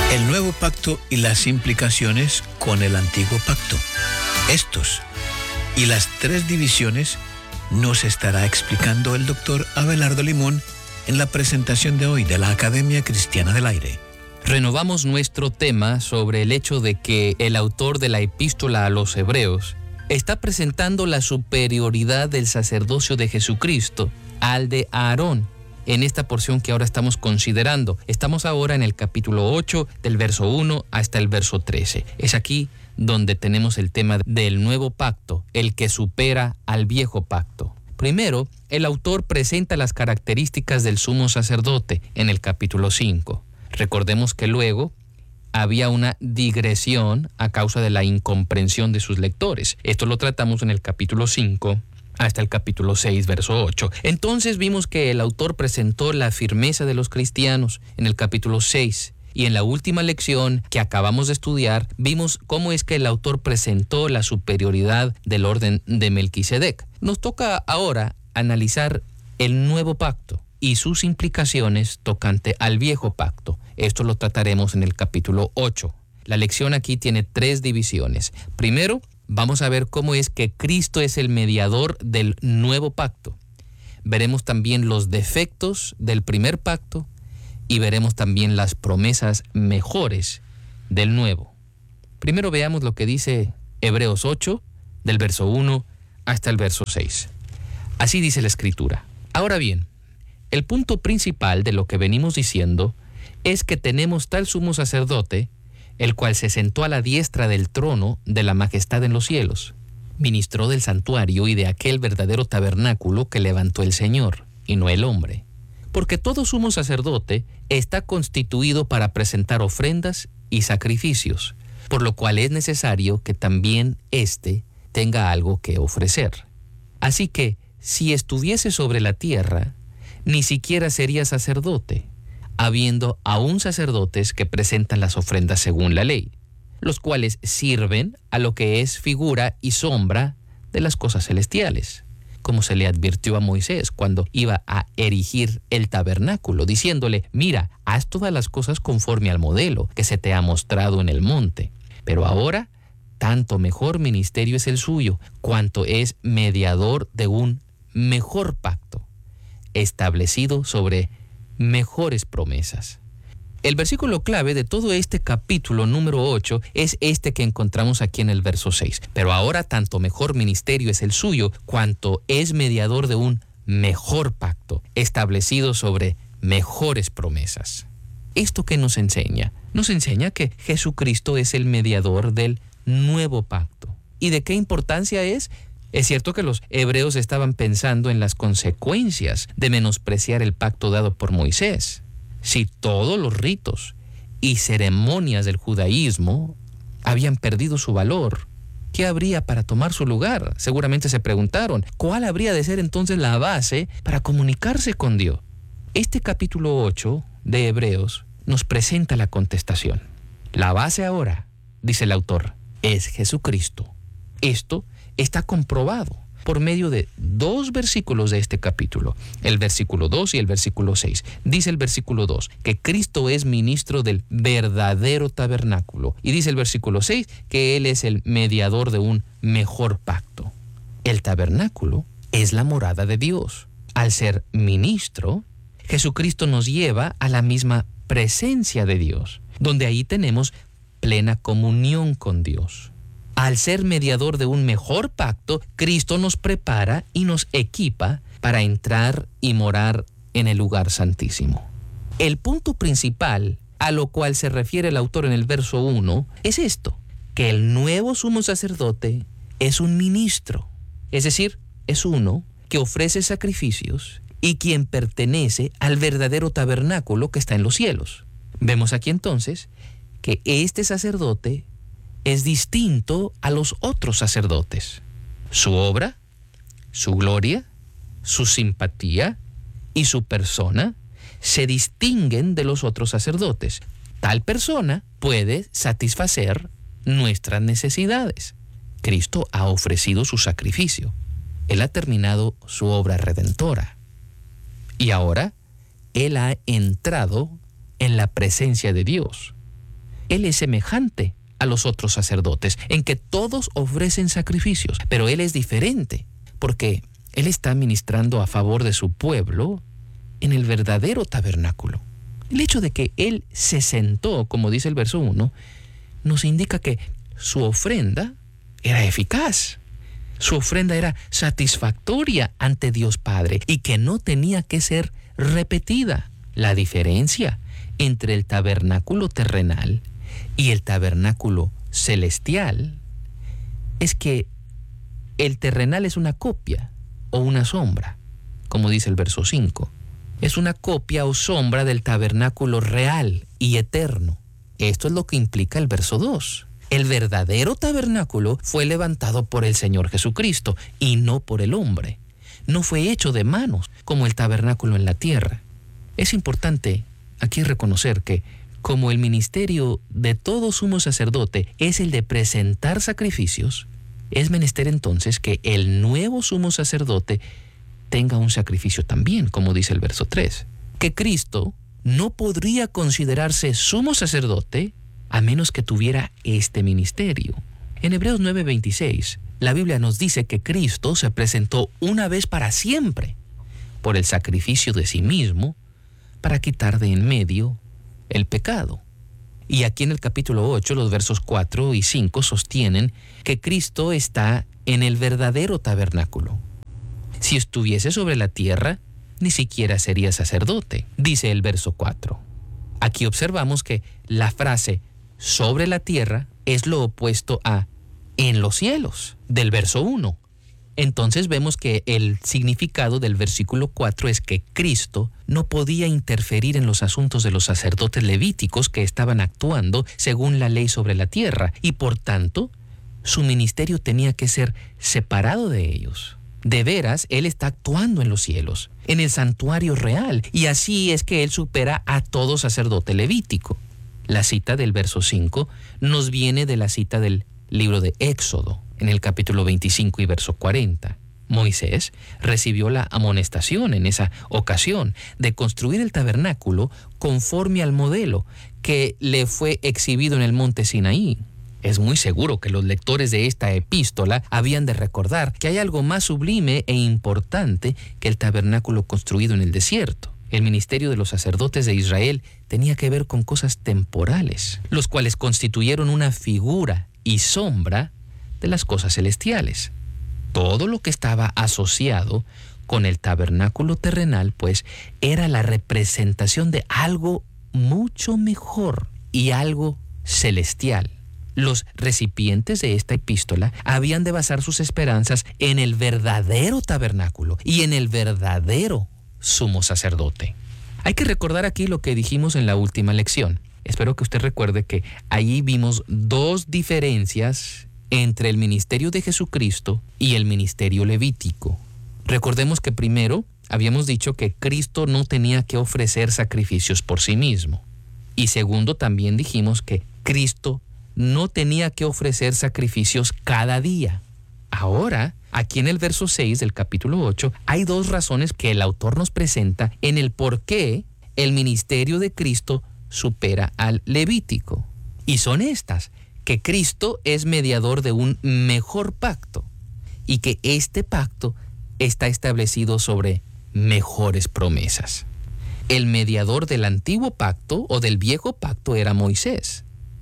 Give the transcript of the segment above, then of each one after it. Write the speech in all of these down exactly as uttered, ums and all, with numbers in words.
El nuevo pacto y las implicaciones con el antiguo pacto. Estos y las tres divisiones nos estará explicando el doctor Abelardo Limón en la presentación de hoy de la Academia Cristiana del Aire. Renovamos nuestro tema sobre el hecho de que el autor de la epístola a los Hebreos está presentando la superioridad del sacerdocio de Jesucristo al de Aarón. En esta porción que ahora estamos considerando, estamos ahora en el capítulo ocho, del verso uno hasta el verso trece. Es aquí donde tenemos el tema del nuevo pacto, el que supera al viejo pacto. Primero, el autor presenta las características del sumo sacerdote en el capítulo cinco. Recordemos que luego había una digresión a causa de la incomprensión de sus lectores. Esto lo tratamos en el capítulo cinco hasta el capítulo seis, verso ocho. Entonces vimos que el autor presentó la firmeza de los cristianos en el capítulo seis. Y en la última lección que acabamos de estudiar, vimos cómo es que el autor presentó la superioridad del orden de Melquisedec. Nos toca ahora analizar el nuevo pacto y sus implicaciones tocante al viejo pacto. Esto lo trataremos en el capítulo ocho. La lección aquí tiene tres divisiones. Primero, vamos a ver cómo es que Cristo es el mediador del nuevo pacto. Veremos también los defectos del primer pacto y veremos también las promesas mejores del nuevo. Primero veamos lo que dice Hebreos ocho, del verso uno hasta el verso seis. Así dice la Escritura. Ahora bien, el punto principal de lo que venimos diciendo es que tenemos tal sumo sacerdote, el cual se sentó a la diestra del trono de la majestad en los cielos, ministró del santuario y de aquel verdadero tabernáculo que levantó el Señor, y no el hombre. Porque todo sumo sacerdote está constituido para presentar ofrendas y sacrificios, por lo cual es necesario que también éste tenga algo que ofrecer. Así que, si estuviese sobre la tierra, ni siquiera sería sacerdote, habiendo aún sacerdotes que presentan las ofrendas según la ley, los cuales sirven a lo que es figura y sombra de las cosas celestiales, como se le advirtió a Moisés cuando iba a erigir el tabernáculo, diciéndole: mira, haz todas las cosas conforme al modelo que se te ha mostrado en el monte. Pero ahora, tanto mejor ministerio es el suyo, cuanto es mediador de un mejor pacto, establecido sobre mejores promesas. El versículo clave de todo este capítulo número ocho es este que encontramos aquí en el verso seis. Pero ahora tanto mejor ministerio es el suyo, cuanto es mediador de un mejor pacto, establecido sobre mejores promesas. ¿Esto qué nos enseña? Nos enseña que Jesucristo es el mediador del nuevo pacto. ¿Y de qué importancia es? Es cierto que los hebreos estaban pensando en las consecuencias de menospreciar el pacto dado por Moisés. Si todos los ritos y ceremonias del judaísmo habían perdido su valor, ¿qué habría para tomar su lugar? Seguramente se preguntaron, ¿cuál habría de ser entonces la base para comunicarse con Dios? Este capítulo ocho de Hebreos nos presenta la contestación. La base ahora, dice el autor, es Jesucristo. Esto está comprobado por medio de dos versículos de este capítulo, el versículo dos y el versículo seis. Dice el versículo dos que Cristo es ministro del verdadero tabernáculo, y dice el versículo seis que Él es el mediador de un mejor pacto. El tabernáculo es la morada de Dios. Al ser ministro, Jesucristo nos lleva a la misma presencia de Dios, donde ahí tenemos plena comunión con Dios. Al ser mediador de un mejor pacto, Cristo nos prepara y nos equipa para entrar y morar en el lugar santísimo. El punto principal a lo cual se refiere el autor en el verso uno es esto, que el nuevo sumo sacerdote es un ministro, es decir, es uno que ofrece sacrificios y quien pertenece al verdadero tabernáculo que está en los cielos. Vemos aquí entonces que este sacerdote es distinto a los otros sacerdotes. Su obra, su gloria, su simpatía y su persona se distinguen de los otros sacerdotes. Tal persona puede satisfacer nuestras necesidades. Cristo ha ofrecido su sacrificio. Él ha terminado su obra redentora. Y ahora Él ha entrado en la presencia de Dios. Él es semejante a los otros sacerdotes, en que todos ofrecen sacrificios, pero Él es diferente, porque Él está ministrando a favor de su pueblo en el verdadero tabernáculo. El hecho de que Él se sentó, como dice el verso uno, nos indica que su ofrenda era eficaz. Su ofrenda era satisfactoria ante Dios Padre y que no tenía que ser repetida. La diferencia entre el tabernáculo terrenal y el tabernáculo celestial es que el terrenal es una copia o una sombra, como dice el verso cinco. Es una copia o sombra del tabernáculo real y eterno. Esto es lo que implica el verso dos. El verdadero tabernáculo fue levantado por el Señor Jesucristo y no por el hombre. No fue hecho de manos como el tabernáculo en la tierra. Es importante aquí reconocer que como el ministerio de todo sumo sacerdote es el de presentar sacrificios, es menester entonces que el nuevo sumo sacerdote tenga un sacrificio también, como dice el verso tres. Que Cristo no podría considerarse sumo sacerdote a menos que tuviera este ministerio. En Hebreos nueve veintiséis, la Biblia nos dice que Cristo se presentó una vez para siempre por el sacrificio de sí mismo para quitar de en medio el pecado. Y aquí en el capítulo ocho, los versos cuatro y cinco sostienen que Cristo está en el verdadero tabernáculo. Si estuviese sobre la tierra, ni siquiera sería sacerdote, dice el verso cuatro. Aquí observamos que la frase sobre la tierra es lo opuesto a en los cielos, del verso uno. Entonces vemos que el significado del versículo cuatro es que Cristo no podía interferir en los asuntos de los sacerdotes levíticos que estaban actuando según la ley sobre la tierra y por tanto su ministerio tenía que ser separado de ellos. De veras, Él está actuando en los cielos, en el santuario real, y así es que Él supera a todo sacerdote levítico. La cita del verso cinco nos viene de la cita del libro de Éxodo, en el capítulo veinticinco y verso cuarenta. Moisés recibió la amonestación en esa ocasión de construir el tabernáculo conforme al modelo que le fue exhibido en el monte Sinaí. Es muy seguro que los lectores de esta epístola habían de recordar que hay algo más sublime e importante que el tabernáculo construido en el desierto. El ministerio de los sacerdotes de Israel tenía que ver con cosas temporales, los cuales constituyeron una figura y sombra de las cosas celestiales. Todo lo que estaba asociado con el tabernáculo terrenal, pues, era la representación de algo mucho mejor y algo celestial. Los recipientes de esta epístola habían de basar sus esperanzas en el verdadero tabernáculo y en el verdadero sumo sacerdote. Hay que recordar aquí lo que dijimos en la última lección. Espero que usted recuerde que allí vimos dos diferencias entre el ministerio de Jesucristo y el ministerio levítico. Recordemos que primero habíamos dicho que Cristo no tenía que ofrecer sacrificios por sí mismo. Y segundo, también dijimos que Cristo no tenía que ofrecer sacrificios cada día. Ahora, aquí en el verso seis del capítulo ocho, hay dos razones que el autor nos presenta en el por qué el ministerio de Cristo supera al levítico. Y son estas: que Cristo es mediador de un mejor pacto y que este pacto está establecido sobre mejores promesas. El mediador del antiguo pacto o del viejo pacto era Moisés,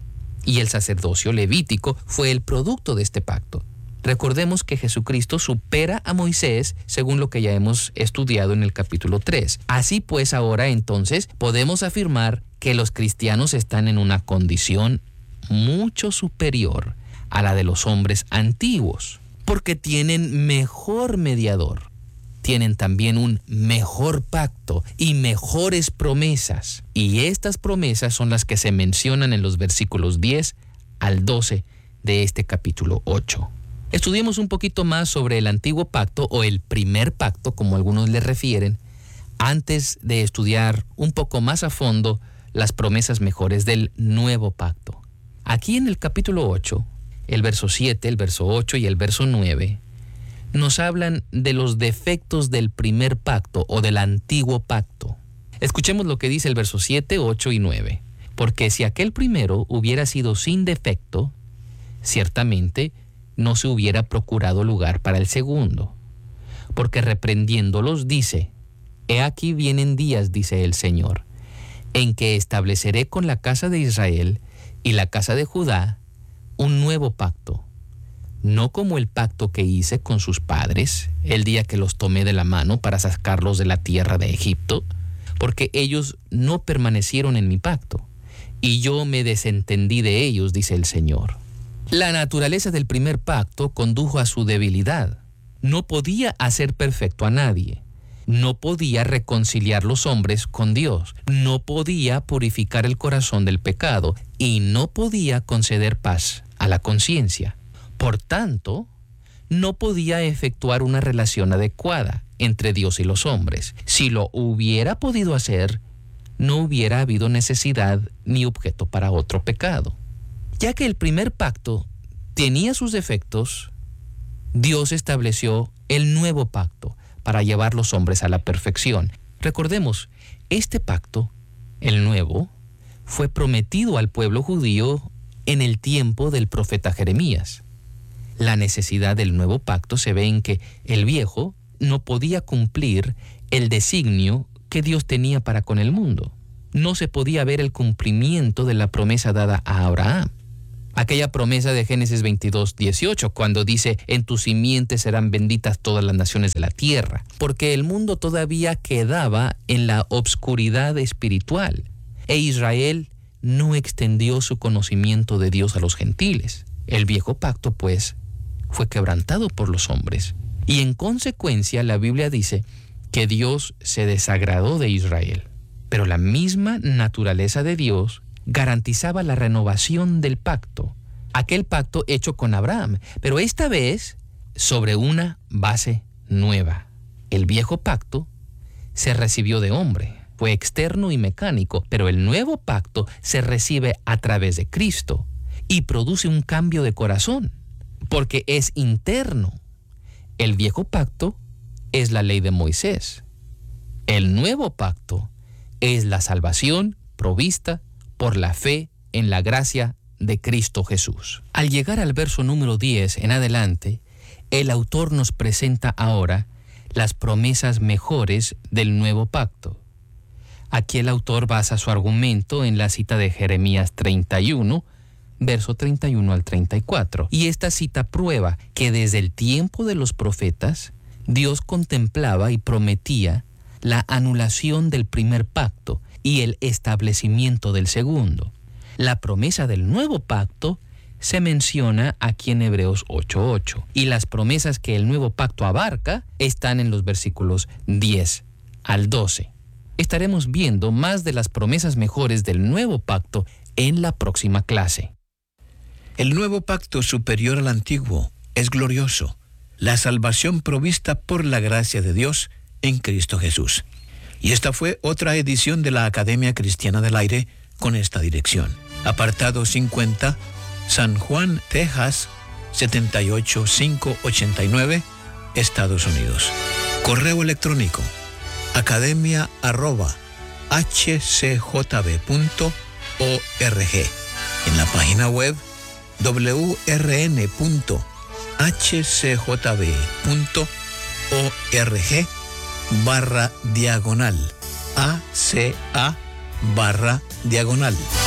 y el sacerdocio levítico fue el producto de este pacto. Recordemos que Jesucristo supera a Moisés según lo que ya hemos estudiado en el capítulo tres. Así pues, ahora entonces podemos afirmar que los cristianos están en una condición mucho superior a la de los hombres antiguos, porque tienen mejor mediador. Tienen también un mejor pacto y mejores promesas. Y estas promesas son las que se mencionan en los versículos diez al doce de este capítulo ocho. Estudiemos un poquito más sobre el antiguo pacto o el primer pacto, como algunos le refieren, antes de estudiar un poco más a fondo las promesas mejores del nuevo pacto. Aquí en el capítulo ocho, el verso siete, el verso ocho y el verso nueve, nos hablan de los defectos del primer pacto o del antiguo pacto. Escuchemos lo que dice el verso siete, ocho y nueve. Porque si aquel primero hubiera sido sin defecto, ciertamente no se hubiera procurado lugar para el segundo. Porque reprendiéndolos dice, he aquí vienen días, dice el Señor, en que estableceré con la casa de Israel y la casa de Judá un nuevo pacto, no como el pacto que hice con sus padres el día que los tomé de la mano para sacarlos de la tierra de Egipto, porque ellos no permanecieron en mi pacto, y yo me desentendí de ellos, dice el Señor. La naturaleza del primer pacto condujo a su debilidad. No podía hacer perfecto a nadie. No podía reconciliar los hombres con Dios. No podía purificar el corazón del pecado. Y no podía conceder paz a la conciencia. Por tanto, no podía efectuar una relación adecuada entre Dios y los hombres. Si lo hubiera podido hacer, no hubiera habido necesidad ni objeto para otro pecado. Ya que el primer pacto tenía sus defectos, Dios estableció el nuevo pacto para llevar los hombres a la perfección. Recordemos, este pacto, el nuevo, fue prometido al pueblo judío en el tiempo del profeta Jeremías. La necesidad del nuevo pacto se ve en que el viejo no podía cumplir el designio que Dios tenía para con el mundo. No se podía ver el cumplimiento de la promesa dada a Abraham. Aquella promesa de Génesis veintidós, dieciocho, cuando dice, en tu simiente serán benditas todas las naciones de la tierra, porque el mundo todavía quedaba en la obscuridad espiritual, e Israel no extendió su conocimiento de Dios a los gentiles. El viejo pacto, pues, fue quebrantado por los hombres, y en consecuencia la Biblia dice que Dios se desagradó de Israel, pero la misma naturaleza de Dios garantizaba la renovación del pacto, aquel pacto hecho con Abraham, pero esta vez sobre una base nueva. El viejo pacto se recibió de hombre, fue externo y mecánico, pero el nuevo pacto se recibe a través de Cristo y produce un cambio de corazón, porque es interno. El viejo pacto es la ley de Moisés. El nuevo pacto es la salvación provista por la fe en la gracia de Cristo Jesús. Al llegar al verso número diez en adelante, el autor nos presenta ahora las promesas mejores del nuevo pacto. Aquí el autor basa su argumento en la cita de Jeremías treinta y uno, verso treinta y uno al treinta y cuatro. Y esta cita prueba que desde el tiempo de los profetas, Dios contemplaba y prometía la anulación del primer pacto y el establecimiento del segundo. La promesa del nuevo pacto se menciona aquí en Hebreos ocho ocho, y las promesas que el nuevo pacto abarca están en los versículos diez al doce. Estaremos viendo más de las promesas mejores del nuevo pacto en la próxima clase. El nuevo pacto superior al antiguo es glorioso, la salvación provista por la gracia de Dios en Cristo Jesús. Y esta fue otra edición de la Academia Cristiana del Aire con esta dirección. Apartado cincuenta, San Juan, Texas, setenta y ocho mil quinientos ochenta y nueve, Estados Unidos. Correo electrónico, academia arroba h c j b punto org. En la página web, w r n punto h c j b punto org barra diagonal A C A barra diagonal.